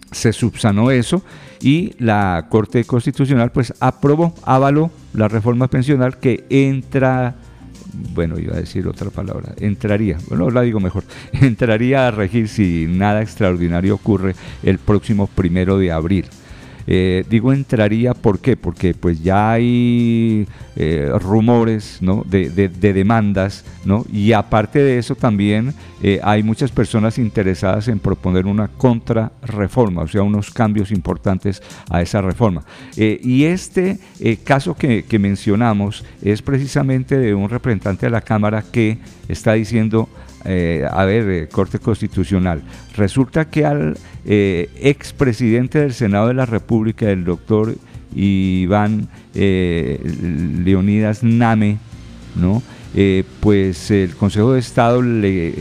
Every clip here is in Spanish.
se subsanó eso y la Corte Constitucional pues avaló la reforma pensional que entraría a regir si nada extraordinario ocurre el próximo 1 de abril. Digo entraría, ¿por qué? Porque pues ya hay rumores, ¿no? de demandas, ¿no? Y aparte de eso también hay muchas personas interesadas en proponer una contrarreforma, o sea, unos cambios importantes a esa reforma. Y este caso que mencionamos es precisamente de un representante de la Cámara que está diciendo, Corte Constitucional, resulta que al expresidente del Senado de la República, el doctor Iván Leonidas Name, ¿no? Pues el Consejo de Estado le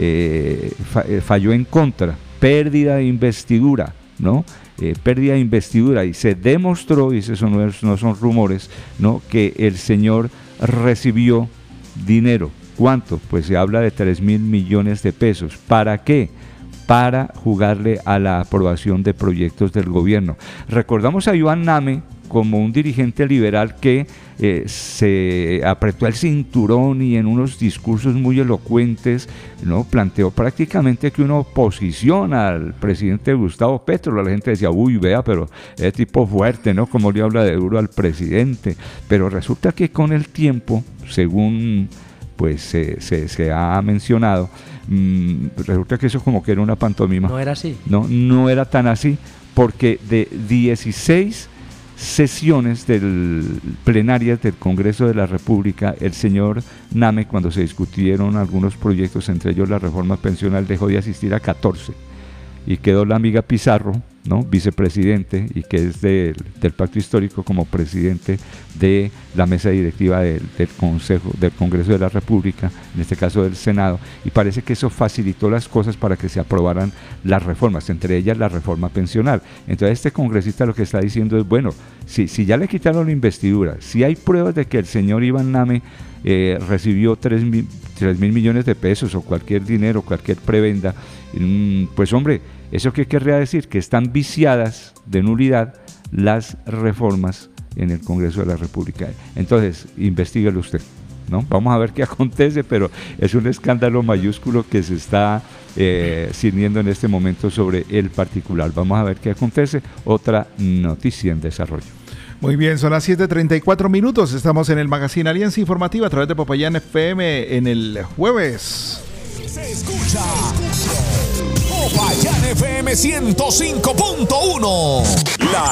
falló en contra, pérdida de investidura, ¿no? Pérdida de investidura, y se demostró, y eso no son rumores, ¿no? Que el señor recibió dinero. ¿Cuánto? Pues se habla de 3.000 millones de pesos. ¿Para qué? Para jugarle a la aprobación de proyectos del gobierno. Recordamos a Iván Name como un dirigente liberal que se apretó el cinturón y en unos discursos muy elocuentes, ¿no? Planteó prácticamente que una oposición al presidente Gustavo Petro. La gente decía, uy, vea, pero es tipo fuerte, ¿no? Como le habla de duro al presidente. Pero resulta que con el tiempo, según pues se ha mencionado, resulta que eso como que era una pantomima. ¿No era así? No era tan así, porque de 16 sesiones plenarias del Congreso de la República, el señor Name, cuando se discutieron algunos proyectos, entre ellos la reforma pensional, dejó de asistir a 14, y quedó la amiga Pizarro, ¿no? Vicepresidente, y que es del Pacto Histórico, como presidente de la mesa directiva del Congreso de la República, en este caso del Senado, y parece que eso facilitó las cosas para que se aprobaran las reformas, entre ellas la reforma pensional. Entonces este congresista lo que está diciendo es, bueno, si ya le quitaron la investidura, si hay pruebas de que el señor Iván Name recibió 3.000 millones de pesos o cualquier dinero, cualquier prebenda, pues hombre, ¿eso qué querría decir? Que están viciadas de nulidad las reformas en el Congreso de la República. Entonces, investíguelo usted, ¿no? Vamos a ver qué acontece, pero es un escándalo mayúsculo que se está ciñendo en este momento sobre el particular. Vamos a ver qué acontece. Otra noticia en desarrollo. Muy bien, son las 7:34. Estamos en el Magazine Alianza Informativa a través de Popayán FM en el jueves. Se escucha Popayán FM 105.1.